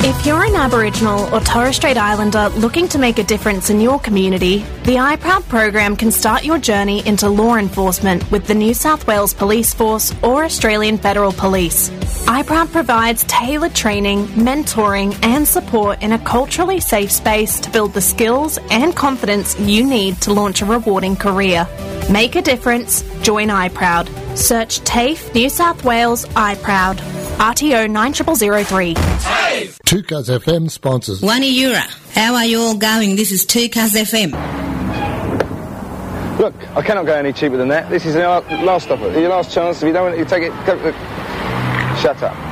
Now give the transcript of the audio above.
If you're an Aboriginal or Torres Strait Islander looking to make a difference in your community, the iProud program can start your journey into law enforcement with the New South Wales Police Force or Australian Federal Police. iProud provides tailored training, mentoring and support in a culturally safe space to build the skills and confidence you need to launch a rewarding career. Make a difference. Join iProud. Search TAFE New South Wales iProud. RTO 90003. Tukas FM sponsors. Wani Yura, how are you all going? This is Tukas FM. Look, I cannot go any cheaper than that. This is your last stop, your last chance. If you don't want it, you take it. Go. Shut up.